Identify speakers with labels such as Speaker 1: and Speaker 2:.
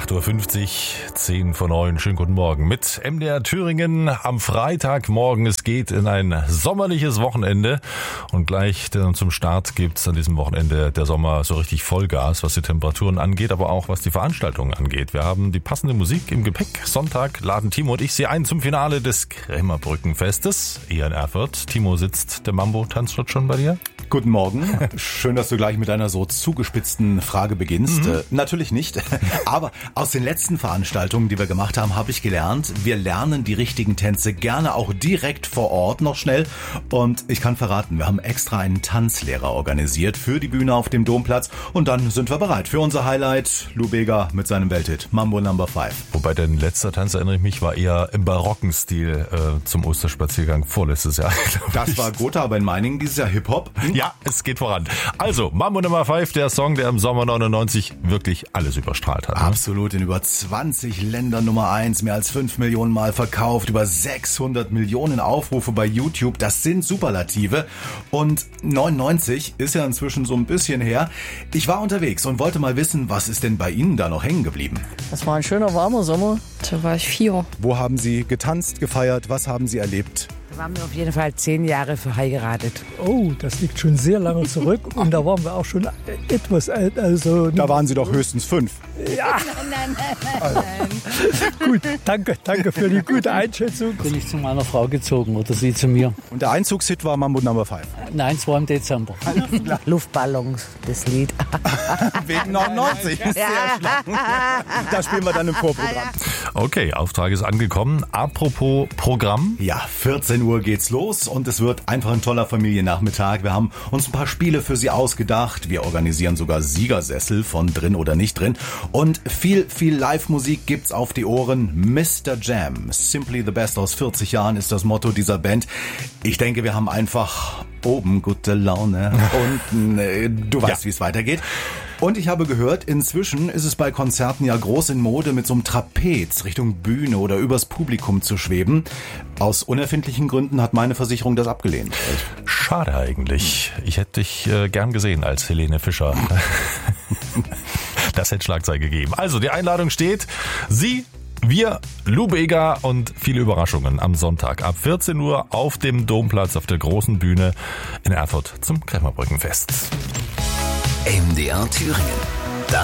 Speaker 1: 8.50 Uhr, 10 vor 9. Schönen guten Morgen mit MDR Thüringen am Freitagmorgen. Es geht in ein sommerliches Wochenende und gleich zum Start gibt's an diesem Wochenende der Sommer so richtig Vollgas, was die Temperaturen angeht, aber auch was die Veranstaltungen angeht. Wir haben die passende Musik im Gepäck. Sonntag laden Timo und ich Sie ein zum Finale des Krämerbrückenfestes hier in Erfurt. Timo sitzt, der Mambo tanzt dort schon bei dir?
Speaker 2: Guten Morgen. Schön, dass du gleich mit einer so zugespitzten Frage beginnst. Natürlich nicht. Aber aus den letzten Veranstaltungen, die wir gemacht haben, habe ich gelernt, wir lernen die richtigen Tänze gerne auch direkt vor Ort noch schnell. Und ich kann verraten, wir haben extra einen Tanzlehrer organisiert für die Bühne auf dem Domplatz. Und dann sind wir bereit für unser Highlight. Lou Bega mit seinem Welthit Mambo No. 5.
Speaker 1: Wobei der letzte Tanz, erinnere ich mich, war eher im barocken Stil zum Osterspaziergang vorletztes Jahr.
Speaker 2: Das war Gotha, aber in Meiningen dieses Jahr Hip-Hop.
Speaker 1: Ja, es geht voran. Also, Mambo No. 5, der Song, der im Sommer 99 wirklich alles überstrahlt hat. Ne?
Speaker 2: Absolut, in über 20 Ländern Nummer 1, mehr als 5 Millionen Mal verkauft, über 600 Millionen Aufrufe bei YouTube, das sind Superlative. Und 99 ist ja inzwischen so ein bisschen her. Ich war unterwegs und wollte mal wissen, was ist denn bei Ihnen da noch hängen geblieben?
Speaker 3: Das war ein schöner, warmer Sommer. Da war ich 4.
Speaker 2: Wo haben Sie getanzt, gefeiert, was haben Sie erlebt?
Speaker 4: Da waren wir auf jeden Fall 10 Jahre verheiratet.
Speaker 5: Oh, das liegt schon sehr lange zurück und da waren wir auch schon etwas alt. Also
Speaker 2: da waren Sie doch höchstens 5.
Speaker 5: Ja.
Speaker 4: Nein.
Speaker 5: Gut, danke für die gute Einschätzung.
Speaker 6: Bin ich zu meiner Frau gezogen oder sie zu mir?
Speaker 2: Und der Einzugshit war Mambo No. 5?
Speaker 6: Nein, es war im Dezember.
Speaker 4: Luftballons, das Lied.
Speaker 2: Wegen 99. Sehr schlau. Das spielen wir dann im Vorprogramm.
Speaker 1: Okay, Auftrag ist angekommen. Apropos Programm.
Speaker 2: Ja, 14 Uhr geht's los und es wird einfach ein toller Familiennachmittag. Wir haben uns ein paar Spiele für Sie ausgedacht. Wir organisieren sogar Siegersessel von drin oder nicht drin. Und viel Live-Musik gibt's auf die Ohren. Mr. Jam, Simply the Best aus 40 Jahren ist das Motto dieser Band. Ich denke, wir haben einfach oben gute Laune. Unten, du weißt, wie es weitergeht. Und ich habe gehört, inzwischen ist es bei Konzerten ja groß in Mode, mit so einem Trapez Richtung Bühne oder übers Publikum zu schweben. Aus unerfindlichen Gründen hat meine Versicherung das abgelehnt.
Speaker 1: Schade eigentlich. Ich hätte dich gern gesehen als Helene Fischer. Das hätte Schlagzeilen gegeben. Also, die Einladung steht. Sie, wir, Lou Bega und viele Überraschungen am Sonntag ab 14 Uhr auf dem Domplatz auf der großen Bühne in Erfurt zum Krämerbrückenfest.
Speaker 7: MDR Thüringen.